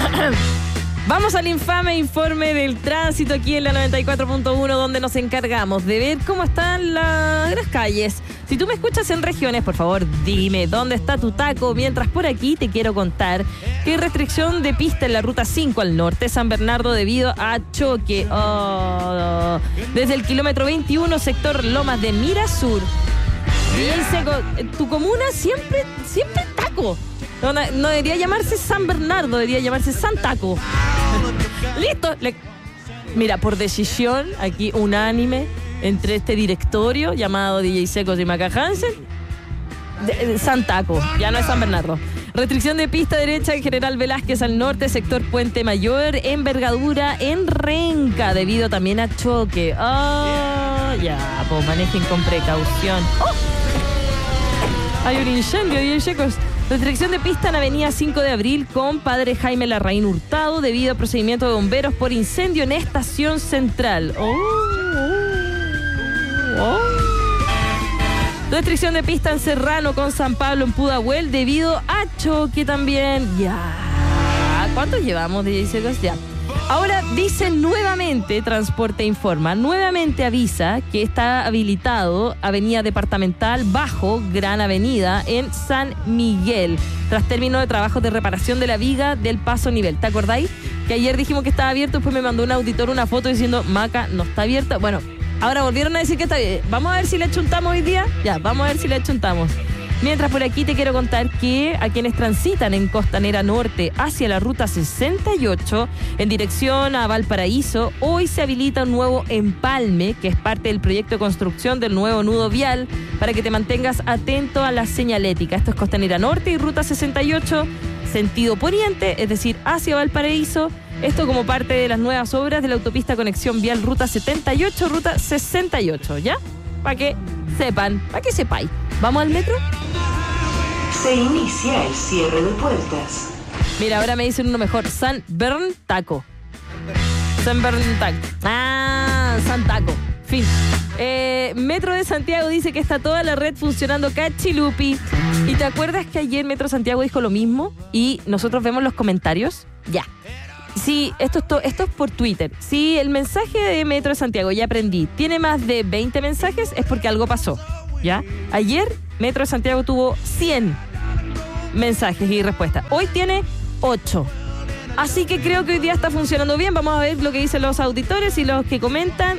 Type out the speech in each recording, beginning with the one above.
Vamos al infame informe del tránsito aquí en la 94.1, donde nos encargamos de ver cómo están las calles. Si tú me escuchas en regiones, por favor, dime dónde está tu taco. Mientras por aquí te quiero contar que hay restricción de pista en la ruta 5 al norte, San Bernardo, debido a choque. Desde el kilómetro 21, sector Lomas de Mirasur. Tu comuna siempre taco. No debería llamarse San Bernardo, debería llamarse San Taco. Listo. Mira, por decisión aquí unánime entre este directorio llamado DJ Secos y Maca Hansen, San Taco, ya no es San Bernardo. Restricción de pista derecha en General Velázquez al norte, sector Puente Mayor, envergadura en Renca, debido también a choque. Pues manejen con precaución. Hay un incendio, DJ Secos. Restricción de pista en Avenida 5 de Abril con Padre Jaime Larraín Hurtado debido a procedimiento de bomberos por incendio en Estación Central. Restricción de pista en Serrano con San Pablo en Pudahuel debido a choque también. ¿Cuántos llevamos, DJ Secos? Ya. Ahora dice nuevamente, Transporte Informa, nuevamente avisa que está habilitado Avenida Departamental bajo Gran Avenida en San Miguel, tras término de trabajos de reparación de la viga del paso nivel. ¿Te acordáis? Que ayer dijimos que estaba abierto, después me mandó un auditor una foto diciendo, Maca, no está abierta. Bueno, ahora volvieron a decir que está bien. Vamos a ver si le chuntamos hoy día. Ya, vamos a ver si le chuntamos. Mientras por aquí te quiero contar que a quienes transitan en Costanera Norte hacia la ruta 68 en dirección a Valparaíso, hoy se habilita un nuevo empalme que es parte del proyecto de construcción del nuevo nudo vial para que te mantengas atento a la señalética. Esto es Costanera Norte y ruta 68, sentido poniente, es decir, hacia Valparaíso. Esto como parte de las nuevas obras de la autopista conexión vial ruta 78, ruta 68, ¿ya? Para que sepan, para que sepáis. ¿Vamos al metro? Se inicia el cierre de puertas. Mira, ahora me dicen uno mejor. San Berntaco. San Berntaco. San Taco. Fin. Metro de Santiago dice que está toda la red funcionando cachilupi. ¿Y te acuerdas que ayer Metro Santiago dijo lo mismo? Y nosotros vemos los comentarios. Ya. Sí, esto es por Twitter. Si el mensaje de Metro de Santiago, ya aprendí, tiene más de 20 mensajes, es porque algo pasó. ¿Ya? Ayer Metro de Santiago tuvo 100 mensajes y respuestas. Hoy tiene 8. Así que creo que hoy día está funcionando bien. Vamos a ver lo que dicen los auditores y los que comentan.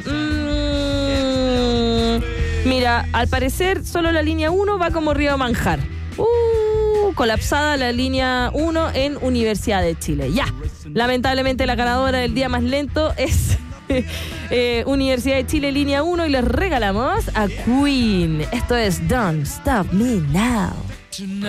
Mira, al parecer solo la línea 1 va como Río Manjar. Colapsada la línea 1 en Universidad de Chile. Ya. Lamentablemente la ganadora del día más lento es Universidad de Chile línea 1 y les regalamos a Queen. Esto es Don't Stop Me Now.